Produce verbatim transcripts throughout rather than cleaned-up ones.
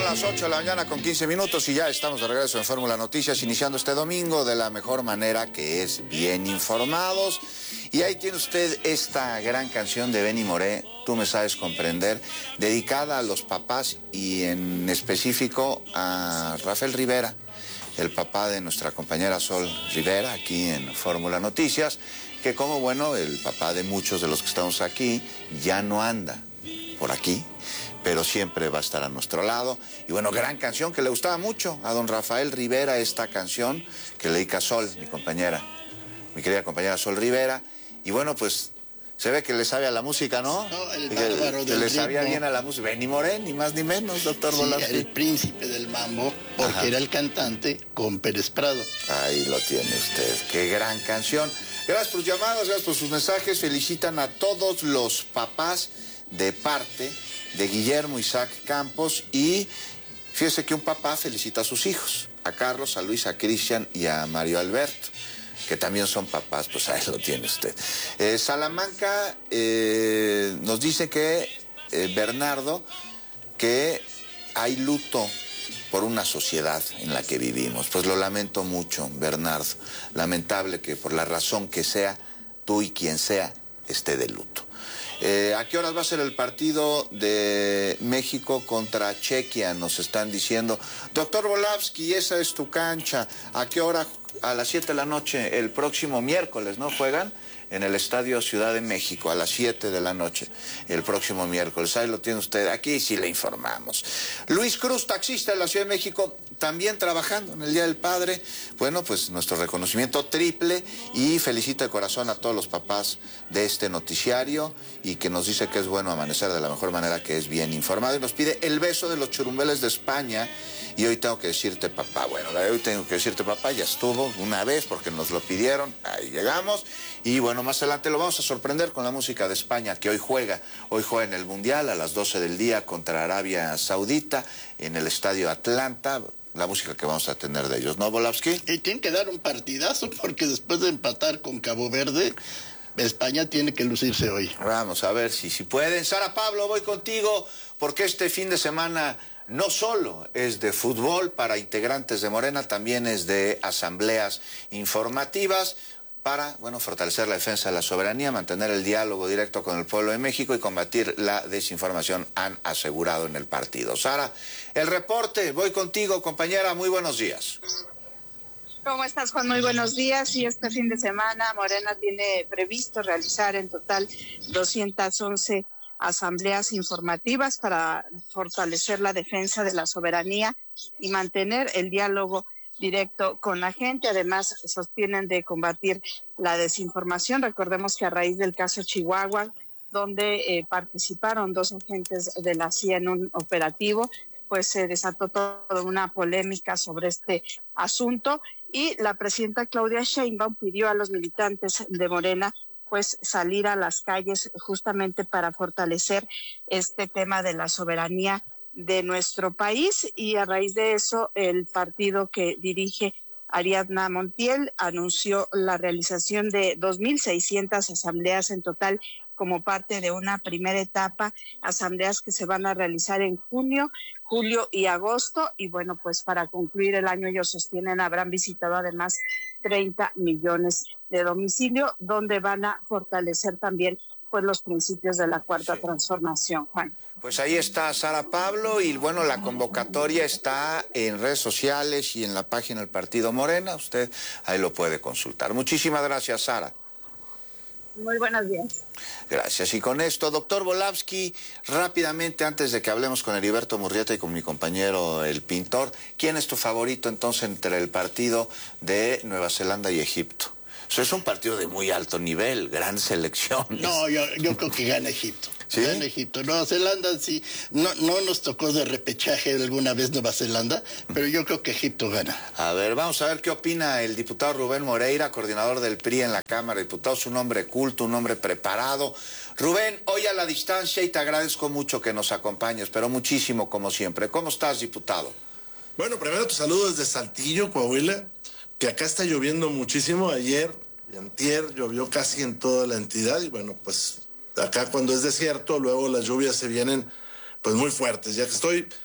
las ocho de la mañana con quince minutos y ya estamos de regreso en Fórmula Noticias, iniciando este domingo de la mejor manera, que es bien informados. Y ahí tiene usted esta gran canción de Benny Moré, Tú me sabes comprender, dedicada a los papás y en específico a Rafael Rivera, el papá de nuestra compañera Sol Rivera, aquí en Fórmula Noticias, que como bueno, el papá de muchos de los que estamos aquí ya no anda por aquí, pero siempre va a estar a nuestro lado. Y bueno, gran canción que le gustaba mucho a don Rafael Rivera, esta canción que le dedica Sol, mi compañera, mi querida compañera Sol Rivera. Y bueno, pues se ve que le sabe a la música, ¿no? No, el que, bárbaro que del le sabía ritmo. bien a la música. Benny Moré, ni más ni menos, doctor Sí, Volante. el príncipe del mambo, porque Ajá. era el cantante con Pérez Prado. Ahí lo tiene usted, qué gran canción. Gracias por sus llamadas, gracias por sus mensajes. Felicitan a todos los papás de parte de Guillermo Isaac Campos. Y fíjese que un papá felicita a sus hijos, a Carlos, a Luis, a Cristian y a Mario Alberto, que también son papás. Pues ahí lo tiene usted. Eh, Salamanca eh, nos dice que eh, Bernardo, que hay luto por una sociedad en la que vivimos. Pues lo lamento mucho, Bernardo. Lamentable que por la razón que sea, tú y quien sea esté de luto. Eh, ¿A qué horas va a ser el partido de México contra Chequia? Nos están diciendo. Doctor Volavsky, esa es tu cancha. ¿A qué hora? A las siete de la noche, el próximo miércoles, ¿no? Juegan en el Estadio Ciudad de México, a las siete de la noche, el próximo miércoles. Ahí lo tiene usted, aquí sí le informamos. Luis Cruz, taxista de la Ciudad de México, también trabajando en el Día del Padre. Bueno, pues nuestro reconocimiento triple y felicita de corazón a todos los papás de este noticiario y que nos dice que es bueno amanecer de la mejor manera, que es bien informado. Y nos pide el beso de los churumbeles de España. Y hoy tengo que decirte papá. Bueno, hoy tengo que decirte papá, ya estuvo una vez porque nos lo pidieron, ahí llegamos. Y bueno, más adelante lo vamos a sorprender con la música de España, que hoy juega. Hoy juega en el Mundial a las doce del día contra Arabia Saudita en el Estadio Atlanta. La música que vamos a tener de ellos, ¿no, Volavsky? Y tienen que dar un partidazo porque después de empatar con Cabo Verde, España tiene que lucirse hoy. Vamos a ver si, si pueden. Sara Pablo, voy contigo porque este fin de semana no solo es de fútbol para integrantes de Morena, también es de asambleas informativas para, bueno, fortalecer la defensa de la soberanía, mantener el diálogo directo con el pueblo de México y combatir la desinformación, han asegurado en el partido. Sara, el reporte, voy contigo, compañera, muy buenos días. ¿Cómo estás, Juan? Muy buenos días. Y este fin de semana Morena tiene previsto realizar en total doscientas once asambleas informativas para fortalecer la defensa de la soberanía y mantener el diálogo directo con la gente. Además, sostienen de combatir la desinformación. Recordemos que a raíz del caso Chihuahua, donde eh, participaron dos agentes de la C I A en un operativo, pues se desató toda una polémica sobre este asunto y la presidenta Claudia Sheinbaum pidió a los militantes de Morena pues salir a las calles justamente para fortalecer este tema de la soberanía de nuestro país. Y a raíz de eso, el partido que dirige Ariadna Montiel anunció la realización de dos mil seiscientas asambleas en total como parte de una primera etapa, asambleas que se van a realizar en junio, julio y agosto. Y bueno, pues para concluir el año, ellos sostienen, habrán visitado además treinta millones de domicilio, donde van a fortalecer también pues los principios de la cuarta sí. transformación, Juan. Pues ahí está Sara Pablo y bueno, la convocatoria está en redes sociales y en la página del Partido Morena, usted ahí lo puede consultar. Muchísimas gracias, Sara. Muy buenos días. Gracias. Y con esto, doctor Volavsky, rápidamente, antes de que hablemos con Heriberto Murrieta y con mi compañero el pintor, ¿quién es tu favorito entonces entre el partido de Nueva Zelanda y Egipto? Eso es un partido de muy alto nivel, gran selección. No, yo, yo creo que gana Egipto. ¿Sí? Gana Egipto. Nueva Zelanda sí, no, no nos tocó de repechaje alguna vez Nueva Zelanda, pero yo creo que Egipto gana. A ver, vamos a ver qué opina el diputado Rubén Moreira, coordinador del P R I en la Cámara de Diputados, un hombre culto, un hombre preparado. Rubén, hoy a la distancia y te agradezco mucho que nos acompañes, pero muchísimo como siempre. ¿Cómo estás, diputado? Bueno, primero te saludo desde Saltillo, Coahuila, que acá está lloviendo muchísimo. Ayer y antier llovió casi en toda la entidad y bueno, pues acá cuando es desierto, luego las lluvias se vienen pues muy fuertes. Ya que estoy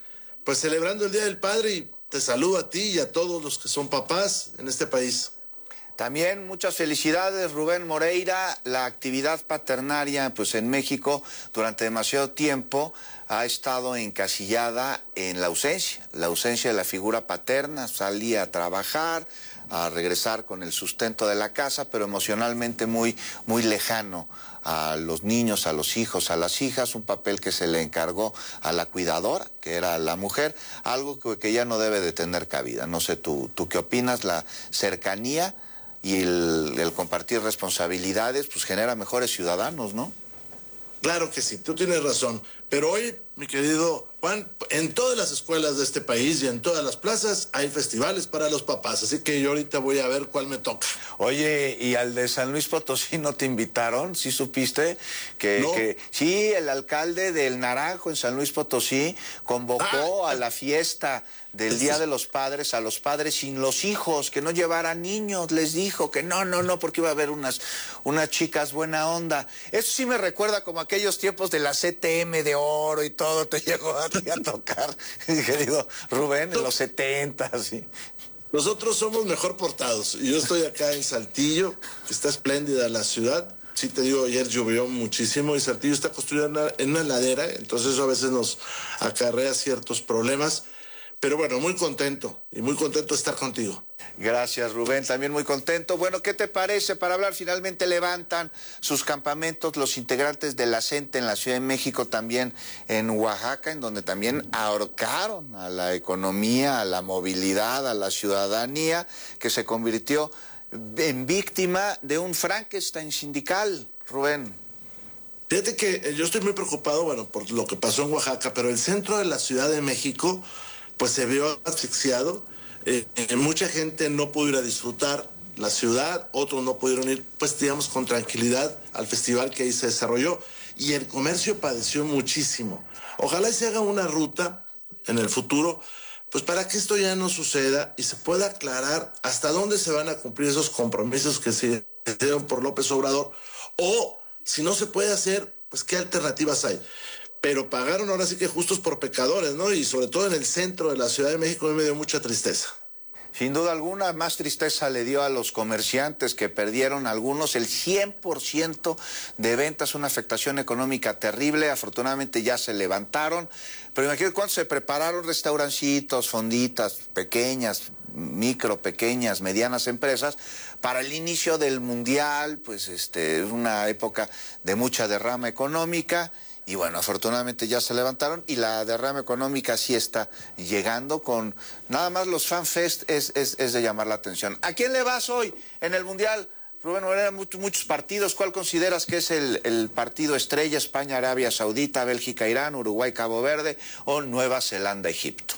pues celebrando el Día del Padre y te saludo a ti y a todos los que son papás en este país. También muchas felicidades, Rubén Moreira. La actividad paternaria, pues en México, durante demasiado tiempo ha estado encasillada en la ausencia, la ausencia de la figura paterna. Salía a trabajar, a regresar con el sustento de la casa, pero emocionalmente muy, muy lejano a los niños, a los hijos, a las hijas, un papel que se le encargó a la cuidadora, que era la mujer, algo que, que ya no debe de tener cabida. No sé, ¿tú, tú qué opinas? La cercanía y el, el compartir responsabilidades, pues genera mejores ciudadanos, ¿no? Claro que sí, tú tienes razón. Pero hoy, mi querido Juan, en todas las escuelas de este país y en todas las plazas hay festivales para los papás. Así que yo ahorita voy a ver cuál me toca. Oye, ¿y al de San Luis Potosí no te invitaron? ¿Sí supiste? Que, no. que sí, el alcalde del Naranjo en San Luis Potosí convocó ah, a la fiesta del Día de los Padres a los padres sin los hijos, que no llevaran niños. Les dijo que no, no, no, porque iba a haber unas, unas chicas buena onda. Eso sí me recuerda como aquellos tiempos de la C T M de oro y todo te llegó a, a tocar, querido Rubén, en los setentas. ¿Sí? Nosotros somos mejor portados. Yo estoy acá en Saltillo, que está espléndida la ciudad. Sí te digo, ayer llovió muchísimo y Saltillo está construida en una, en una ladera, entonces eso a veces nos acarrea ciertos problemas. Pero bueno, muy contento y muy contento de estar contigo. Gracias, Rubén, también muy contento. Bueno, ¿qué te parece? Para hablar, finalmente levantan sus campamentos los integrantes de la CENTE en la Ciudad de México, también en Oaxaca, en donde también ahorcaron a la economía, a la movilidad, a la ciudadanía, que se convirtió en víctima de un Frankenstein sindical, Rubén. Fíjate que yo estoy muy preocupado, bueno, por lo que pasó en Oaxaca, pero el centro de la Ciudad de México pues se vio asfixiado, eh, eh, mucha gente no pudo ir a disfrutar la ciudad, otros no pudieron ir, pues digamos, con tranquilidad al festival que ahí se desarrolló, y el comercio padeció muchísimo. Ojalá se haga una ruta en el futuro, pues para que esto ya no suceda y se pueda aclarar hasta dónde se van a cumplir esos compromisos que se dieron por López Obrador, o si no se puede hacer, pues qué alternativas hay. Pero pagaron ahora sí que justos por pecadores, ¿no? Y sobre todo en el centro de la Ciudad de México me dio mucha tristeza. Sin duda alguna, más tristeza le dio a los comerciantes que perdieron algunos el cien por ciento de ventas, una afectación económica terrible. Afortunadamente ya se levantaron, pero imagínate cuánto se prepararon restaurancitos, fonditas, pequeñas, micro, pequeñas, medianas empresas para el inicio del Mundial, pues este, es una época de mucha derrama económica. Y bueno, afortunadamente ya se levantaron y la derrama económica sí está llegando con nada más los FanFest es, es, es de llamar la atención. ¿A quién le vas hoy en el Mundial? Rubén Moreira, muchos, muchos partidos. ¿Cuál consideras que es el, el partido estrella? España, Arabia Saudita, Bélgica, Irán, Uruguay, Cabo Verde o Nueva Zelanda, Egipto.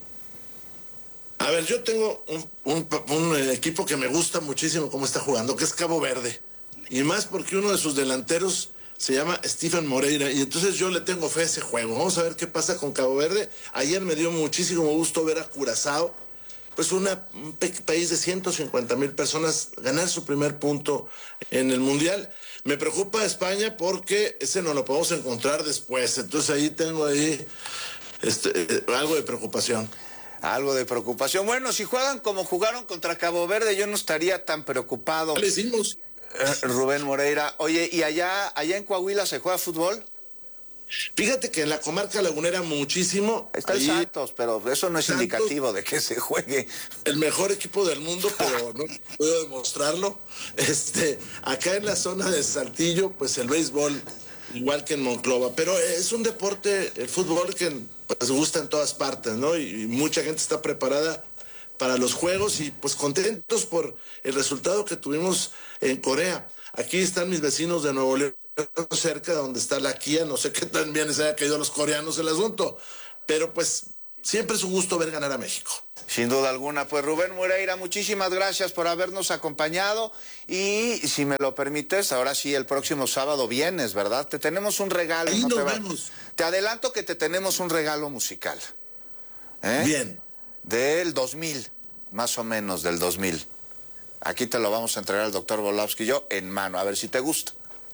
A ver, yo tengo un, un, un equipo que me gusta muchísimo cómo está jugando, que es Cabo Verde. Y más porque uno de sus delanteros se llama Stephen Moreira, y entonces yo le tengo fe a ese juego. Vamos a ver qué pasa con Cabo Verde. Ayer me dio muchísimo gusto ver a Curazao, pues una, un país de ciento cincuenta mil personas, ganar su primer punto en el Mundial. Me preocupa España porque ese no lo podemos encontrar después, entonces ahí tengo ahí este, algo de preocupación. Algo de preocupación. Bueno, si juegan como jugaron contra Cabo Verde, yo no estaría tan preocupado. ¿Qué le hicimos? Rubén Moreira, oye, ¿y allá, allá en Coahuila se juega fútbol? Fíjate que en la comarca lagunera muchísimo. Está el Santos, pero eso no es Santos, indicativo de que se juegue. El mejor equipo del mundo, pero no puedo demostrarlo. Este, acá en la zona de Saltillo, pues el béisbol, igual que en Monclova, pero es un deporte, el fútbol, que pues gusta en todas partes, ¿no? Y, y mucha gente está preparada para los juegos y pues contentos por el resultado que tuvimos en Corea. Aquí están mis vecinos de Nuevo León, cerca donde está la Kia, no sé qué tan bien les haya caído a los coreanos el asunto, pero pues siempre es un gusto ver ganar a México. Sin duda alguna. Pues Rubén Moreira, muchísimas gracias por habernos acompañado y si me lo permites, ahora sí, el próximo sábado vienes, ¿verdad? Te tenemos un regalo. Ahí no nos te va... vemos. Te adelanto que te tenemos un regalo musical. ¿Eh? Bien. Del dos mil, más o menos del dos mil. Aquí te lo vamos a entregar al doctor Volowski y yo en mano, a ver si te gusta.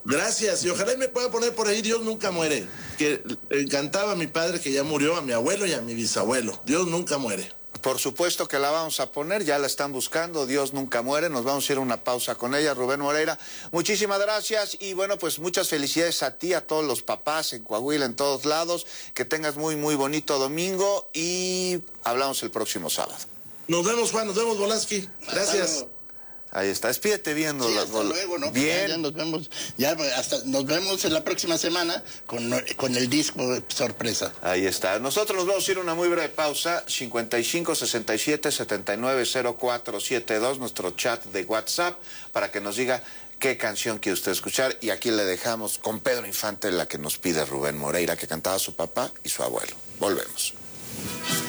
Gracias, y ojalá y me pueda poner por ahí Dios nunca muere, que encantaba a mi padre que ya murió, a mi abuelo y a mi bisabuelo. Dios nunca muere. Por supuesto que la vamos a poner, ya la están buscando, Dios nunca muere, nos vamos a ir a una pausa con ella. Rubén Moreira, muchísimas gracias y bueno, pues muchas felicidades a ti, a todos los papás en Coahuila, en todos lados, que tengas muy, muy bonito domingo y hablamos el próximo sábado. Nos vemos, Juan, nos vemos, Volansky. Gracias. Ahí está, despídete bien. Sí, hasta luego, ¿no? Bien. Ya, ya nos vemos, ya hasta nos vemos en la próxima semana con, con el disco sorpresa. Ahí está. Nosotros nos vamos a ir a una muy breve pausa. cincuenta y cinco, sesenta y siete, setenta y nueve, cero cuatro siete dos, nuestro chat de WhatsApp, para que nos diga qué canción quiere usted escuchar. Y aquí le dejamos con Pedro Infante, la que nos pide Rubén Moreira, que cantaba su papá y su abuelo. Volvemos.